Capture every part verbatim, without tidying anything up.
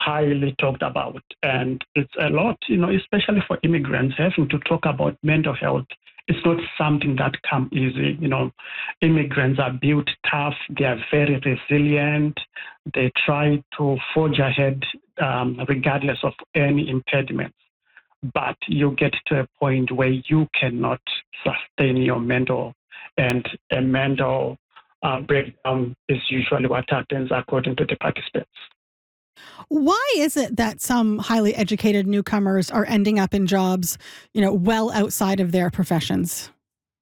highly talked about. And it's a lot, you know, especially for immigrants, having to talk about mental health. It's not something that comes easy. You know, immigrants are built tough. They are very resilient. They try to forge ahead um, regardless of any impediments. But you get to a point where you cannot sustain your mental, and a mental uh, breakdown is usually what happens according to the participants. Why is it that some highly educated newcomers are ending up in jobs, you know, well outside of their professions?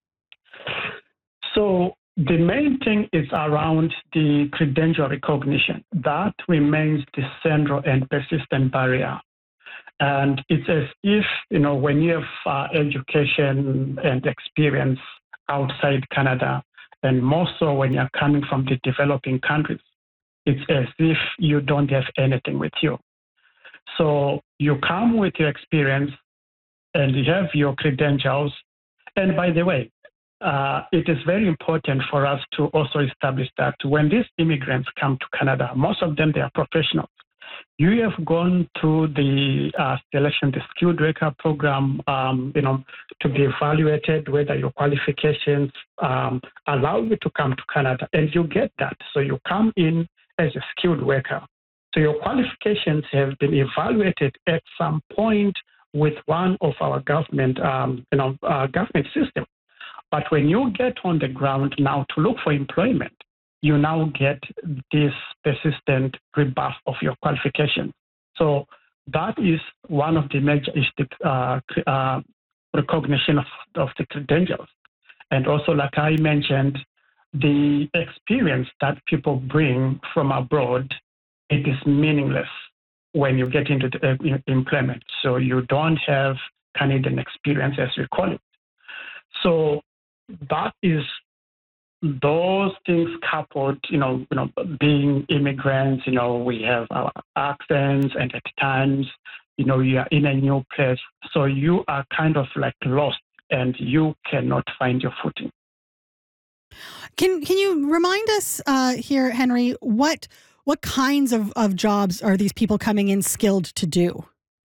So the main thing is around the credential recognition. That remains the central and persistent barrier. And it's as if, you know, when you have uh, education and experience outside Canada, and more so when you're coming from the developing countries, it's as if you don't have anything with you. So you come with your experience and you have your credentials. And by the way, uh, it is very important for us to also establish that when these immigrants come to Canada, most of them, they are professionals. You have gone through the uh, selection, the skilled worker program, um, you know, to be evaluated whether your qualifications um, allow you to come to Canada, and you get that. So you come in as a skilled worker. So your qualifications have been evaluated at some point with one of our government, um, you know, uh, government system. But when you get on the ground now to look for employment, you now get this persistent rebuff of your qualification. So that is one of the major issues, uh, uh, recognition of, of the credentials. And also, like I mentioned, the experience that people bring from abroad, it is meaningless when you get into the, uh, employment. So you don't have Canadian experience, as we call it. So that is those things coupled, you know, you know, being immigrants, you know, we have our accents, and at times, you know, you are in a new place, so you are kind of like lost, and you cannot find your footing. Can Can you remind us uh, here, Henry, what what kinds of, of jobs are these people coming in skilled to do?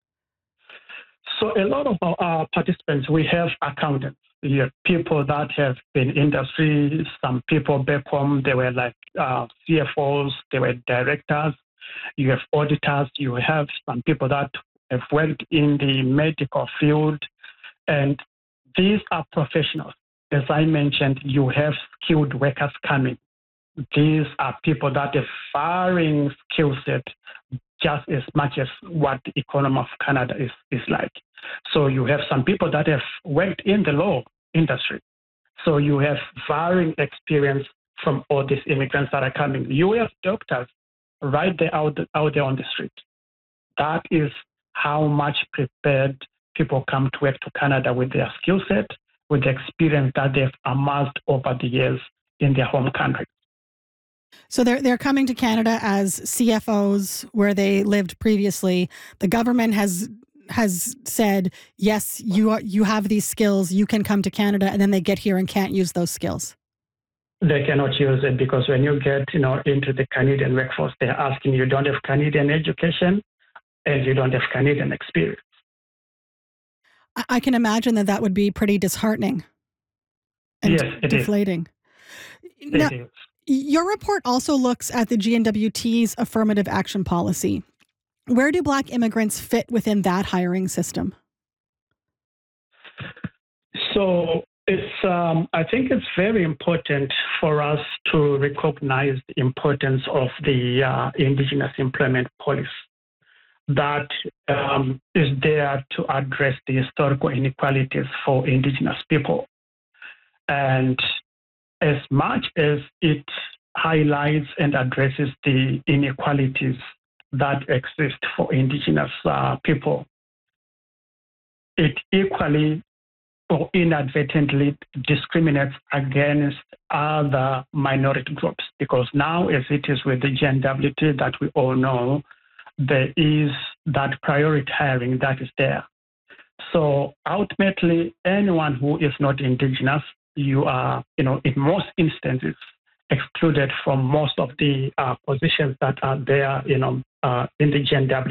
So a lot of our uh, participants, we have accountants. You have people that have been in industry. Some people back home, they were like uh, C F Os, they were directors. You have auditors. You have some people that have worked in the medical field. And these are professionals. As I mentioned, you have skilled workers coming. These are people that have varying skill set, just as much as what the economy of Canada is, is like. So you have some people that have worked in the law industry. So you have varying experience from all these immigrants that are coming. You have doctors right there out, out there on the street. That is how much prepared people come to work to Canada with their skill set, with the experience that they've amassed over the years in their home country. So they're they're coming to Canada as C F Os where they lived previously. The government has has said, yes, you are, you have these skills, you can come to Canada, and then they get here and can't use those skills. They cannot use it because when you get, you know, into the Canadian workforce, they're asking you don't have Canadian education and you don't have Canadian experience. I, I can imagine that that would be pretty disheartening and yes, it deflating. Is. Now, it is. Your report also looks at the G N W T's affirmative action policy. Where do Black immigrants fit within that hiring system? So it's, um, I think it's very important for us to recognize the importance of the uh, Indigenous employment policy that um, is there to address the historical inequalities for Indigenous people. And as much as it highlights and addresses the inequalities that exist for Indigenous uh, people, it equally or inadvertently discriminates against other minority groups, because now, as it is with the G N W T that we all know, there is that priority hiring that is there. So ultimately, anyone who is not Indigenous, you are, you know, in most instances, excluded from most of the uh, positions that are there, you know, uh, in the G N W T.